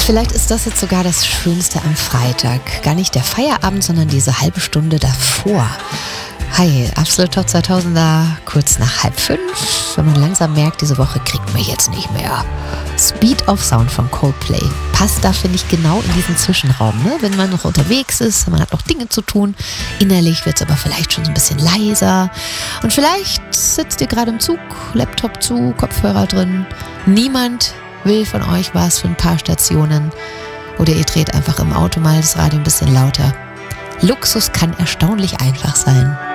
Vielleicht ist das jetzt sogar das Schönste am Freitag. Gar nicht der Feierabend, sondern diese halbe Stunde davor. Hi, Absolut Top 2000er, kurz nach 4:30. Wenn man langsam merkt, diese Woche kriegt man jetzt nicht mehr. Speed of Sound von Coldplay. Passt da, finde ich, genau in diesen Zwischenraum. Ne? Wenn man noch unterwegs ist, man hat noch Dinge zu tun. Innerlich wird es aber vielleicht schon so ein bisschen leiser. Und vielleicht sitzt ihr gerade im Zug, Laptop zu, Kopfhörer drin. Niemand will von euch was für ein paar Stationen. Oder ihr dreht einfach im Auto mal das Radio ein bisschen lauter. Luxus kann erstaunlich einfach sein.